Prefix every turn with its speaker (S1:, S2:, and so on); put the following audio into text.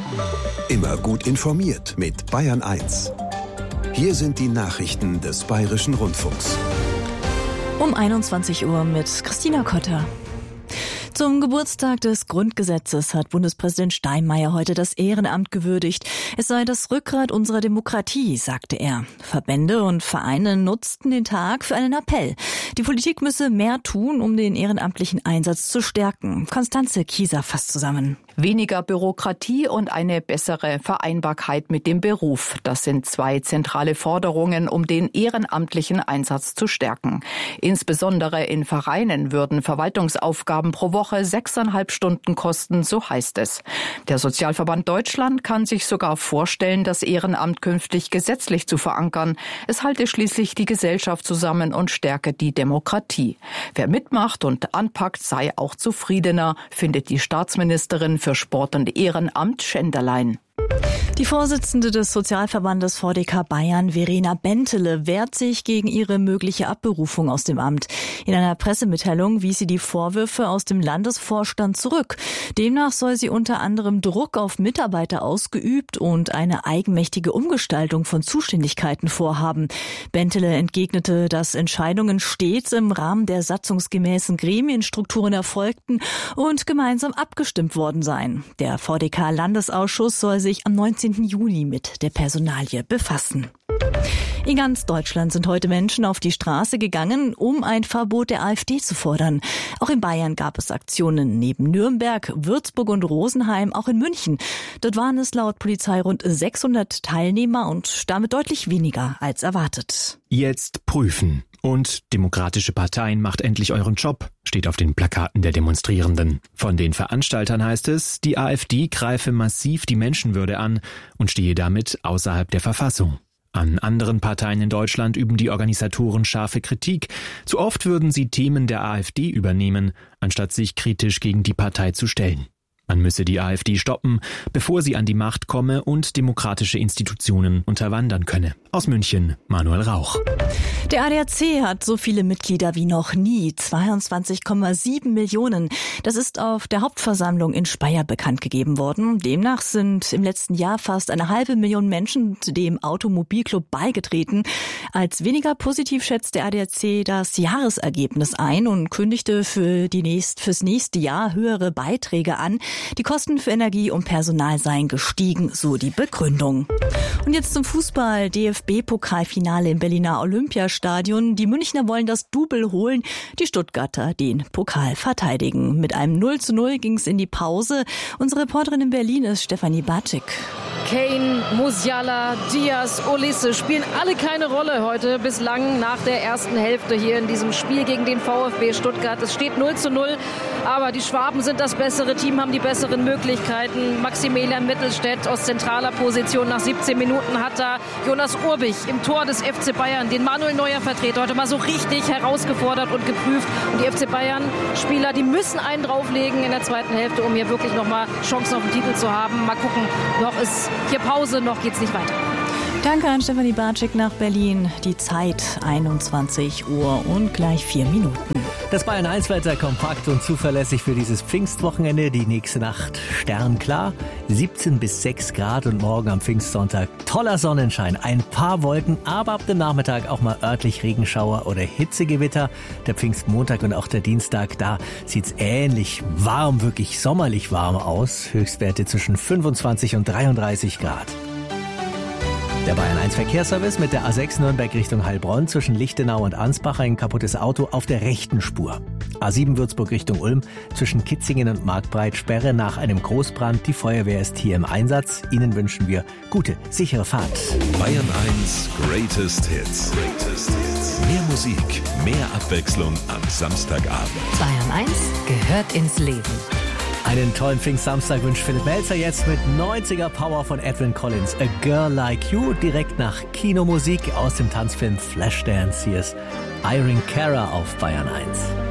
S1: Immer gut informiert mit Bayern 1. Hier sind die Nachrichten des Bayerischen Rundfunks.
S2: Um 21 Uhr mit Christina Kotter. Zum Geburtstag des Grundgesetzes hat Bundespräsident Steinmeier heute das Ehrenamt gewürdigt. Es sei das Rückgrat unserer Demokratie, sagte er. Verbände und Vereine nutzten den Tag für einen Appell. Die Politik müsse mehr tun, um den ehrenamtlichen Einsatz zu stärken. Konstanze Kieser fasst zusammen.
S3: Weniger Bürokratie und eine bessere Vereinbarkeit mit dem Beruf. Das sind zwei zentrale Forderungen, um den ehrenamtlichen Einsatz zu stärken. Insbesondere in Vereinen würden Verwaltungsaufgaben pro Woche 6,5 Stunden kosten, so heißt es. Der Sozialverband Deutschland kann sich sogar vorstellen, das Ehrenamt künftig gesetzlich zu verankern. Es halte schließlich die Gesellschaft zusammen und stärke die Demokratie. Wer mitmacht und anpackt, sei auch zufriedener, findet die Staatsministerin für Sport und Ehrenamt Schenderlein.
S2: Die Vorsitzende des Sozialverbandes VDK Bayern, Verena Bentele, wehrt sich gegen ihre mögliche Abberufung aus dem Amt. In einer Pressemitteilung wies sie die Vorwürfe aus dem Landesvorstand zurück. Demnach soll sie unter anderem Druck auf Mitarbeiter ausgeübt und eine eigenmächtige Umgestaltung von Zuständigkeiten vorhaben. Bentele entgegnete, dass Entscheidungen stets im Rahmen der satzungsgemäßen Gremienstrukturen erfolgten und gemeinsam abgestimmt worden seien. Der VDK-Landesausschuss soll sich am 19. Juni mit der Personalie befassen. In ganz Deutschland sind heute Menschen auf die Straße gegangen, um ein Verbot der AfD zu fordern. Auch in Bayern gab es Aktionen neben Nürnberg, Würzburg und Rosenheim, auch in München. Dort waren es laut Polizei rund 600 Teilnehmer und damit deutlich weniger als erwartet.
S4: Jetzt prüfen. Und demokratische Parteien, macht endlich euren Job, steht auf den Plakaten der Demonstrierenden. Von den Veranstaltern heißt es, die AfD greife massiv die Menschenwürde an und stehe damit außerhalb der Verfassung. An anderen Parteien in Deutschland üben die Organisatoren scharfe Kritik. Zu oft würden sie Themen der AfD übernehmen, anstatt sich kritisch gegen die Partei zu stellen. Man müsse die AfD stoppen, bevor sie an die Macht komme und demokratische Institutionen unterwandern könne. Aus München, Manuel Rauch.
S2: Der ADAC hat so viele Mitglieder wie noch nie, 22,7 Millionen. Das ist auf der Hauptversammlung in Speyer bekannt gegeben worden. Demnach sind im letzten Jahr fast 500.000 Menschen dem Automobilclub beigetreten. Als weniger positiv schätzt der ADAC das Jahresergebnis ein und kündigte fürs nächste Jahr höhere Beiträge an. Die Kosten für Energie und Personal seien gestiegen, so die Begründung. Und jetzt zum Fußball. DFB-Pokalfinale im Berliner Olympiastadion. Die Münchner wollen das Double holen, die Stuttgarter den Pokal verteidigen. Mit einem 0:0 ging es in die Pause. Unsere Reporterin in Berlin ist Stefanie Bartschik.
S5: Kane, Musiala, Diaz, Olise spielen alle keine Rolle heute bislang nach der ersten Hälfte hier in diesem Spiel gegen den VfB Stuttgart. Es steht 0:0, aber die Schwaben sind das bessere Team, haben die besseren Möglichkeiten. Maximilian Mittelstädt aus zentraler Position nach 17 Minuten hat da Jonas Urbich im Tor des FC Bayern, den Manuel Neuer Vertreter, heute mal so richtig herausgefordert und geprüft. Und die FC Bayern-Spieler, die müssen einen drauflegen in der zweiten Hälfte, um hier wirklich nochmal Chancen auf den Titel zu haben. Mal gucken, noch ist hier Pause, noch geht's nicht weiter.
S2: Danke an Stefanie Bartschik nach Berlin. Die Zeit 21 Uhr und gleich 4 Minuten.
S6: Das Bayern 1 Wetter kompakt und zuverlässig für dieses Pfingstwochenende. Die nächste Nacht sternklar, 17 bis 6 Grad und morgen am Pfingstsonntag toller Sonnenschein. Ein paar Wolken, aber ab dem Nachmittag auch mal örtlich Regenschauer oder Hitzegewitter. Der Pfingstmontag und auch der Dienstag, da sieht's ähnlich warm, wirklich sommerlich warm aus. Höchstwerte zwischen 25 und 33 Grad. Der Bayern 1 Verkehrsservice mit der A6 Nürnberg Richtung Heilbronn zwischen Lichtenau und Ansbach ein kaputtes Auto auf der rechten Spur. A7 Würzburg Richtung Ulm zwischen Kitzingen und Marktbreit Sperre nach einem Großbrand. Die Feuerwehr ist hier im Einsatz. Ihnen wünschen wir gute, sichere Fahrt.
S1: Bayern 1 Greatest Hits. Mehr Musik, mehr Abwechslung am Samstagabend.
S7: Bayern 1 gehört ins Leben.
S6: Einen tollen Pfingstsamstag wünscht Philipp Melzer jetzt mit 90er Power von Edwyn Collins. A Girl Like You, direkt nach Kinomusik aus dem Tanzfilm Flashdance. Hier ist Irene Cara auf Bayern 1.